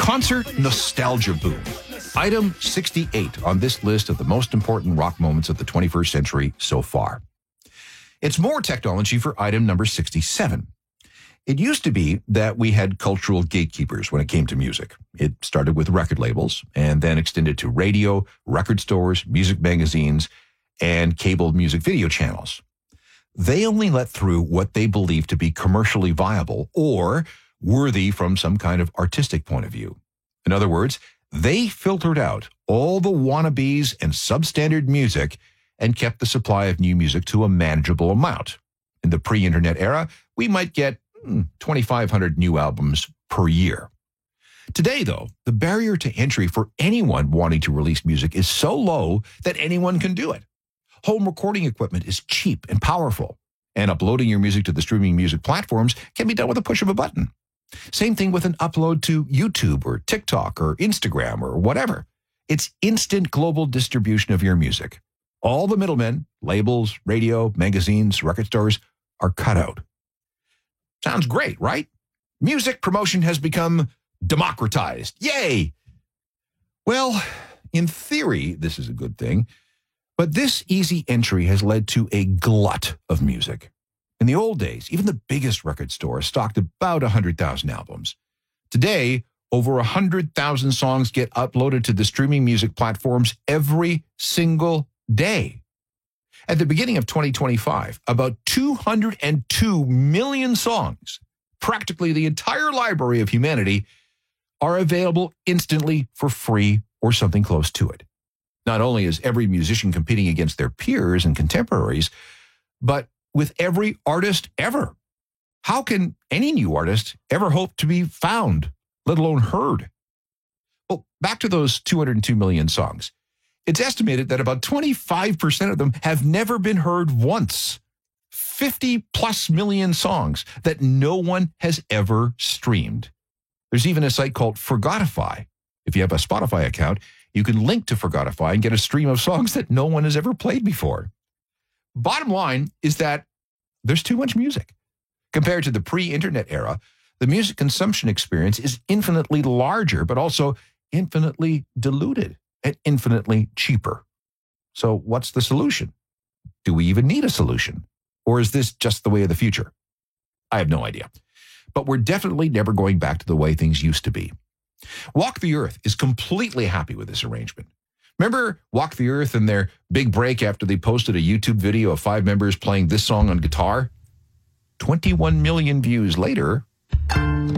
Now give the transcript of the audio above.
concert nostalgia boom. Item 68 on this list of the most important rock moments of the 21st century so far. It's more technology for item number 67. It used to be that we had cultural gatekeepers when it came to music. It started with record labels and then extended to radio, record stores, music magazines, and cable music video channels. They only let through what they believed to be commercially viable or worthy from some kind of artistic point of view. In other words, they filtered out all the wannabes and substandard music and kept the supply of new music to a manageable amount. In the pre-internet era, we might get 2,500 new albums per year. Today, though, the barrier to entry for anyone wanting to release music is so low that anyone can do it. Home recording equipment is cheap and powerful, and uploading your music to the streaming music platforms can be done with a push of a button. Same thing with an upload to YouTube or TikTok or Instagram or whatever. It's instant global distribution of your music. All the middlemen, labels, radio, magazines, record stores, are cut out. Sounds great, right? Music promotion has become democratized. Yay! Well, in theory, this is a good thing, but this easy entry has led to a glut of music. In the old days, even the biggest record store stocked about 100,000 albums. Today, over 100,000 songs get uploaded to the streaming music platforms every single day. At the beginning of 2025, about 202 million songs, practically the entire library of humanity, are available instantly for free or something close to it. Not only is every musician competing against their peers and contemporaries, but with every artist ever. How can any new artist ever hope to be found, let alone heard? Well, back to those 202 million songs. It's estimated that about 25% of them have never been heard once. 50+ million songs that no one has ever streamed. There's even a site called Forgotify. If you have a Spotify account, you can link to Forgotify and get a stream of songs that no one has ever played before. Bottom line is that there's too much music. Compared to the pre-internet era, the music consumption experience is infinitely larger, but also infinitely diluted and infinitely cheaper. So what's the solution? Do we even need a solution? Or is this just the way of the future? I have no idea. But we're definitely never going back to the way things used to be. Walk the Earth is completely happy with this arrangement. Remember Walk the Earth and their big break after they posted a YouTube video of 5 members playing this song on guitar? 21 million views later,